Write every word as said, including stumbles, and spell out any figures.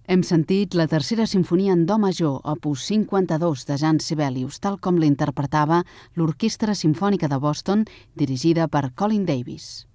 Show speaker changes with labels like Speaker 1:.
Speaker 1: Hem sentit la tercera sinfonia en do major, opus cinquanta-dos de Jean Sibelius, tal com l'interpretava l'Orquestra Simfònica de Boston, dirigida per Colin Davis.